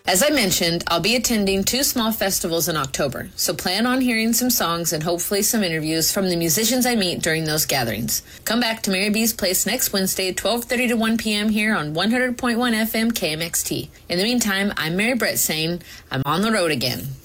As I mentioned, I'll be attending 2 small festivals in October, so plan on hearing some songs and hopefully some interviews from the musicians I meet during those gatherings. Come back to Mary B's Place next Wednesday, 12:30 to 1 p.m. here on 100.1 FM KMXT. In the meantime, I'm Mary Brett saying, I'm on the road again.